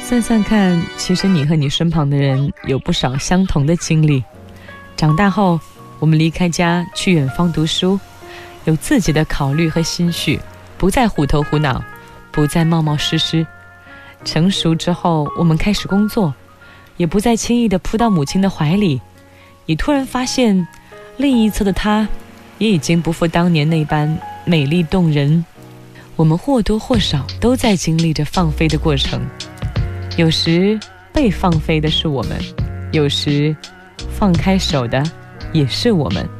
算算看，其实你和你身旁的人有不少相同的经历。长大后，我们离开家去远方读书，有自己的考虑和心绪，不再虎头虎脑，不再冒冒失失。成熟之后，我们开始工作，也不再轻易地扑到母亲的怀里。你突然发现，另一侧的她也已经不复当年那般美丽动人。我们或多或少都在经历着放飞的过程，有时被放飞的是我们，有时放开手的也是我们。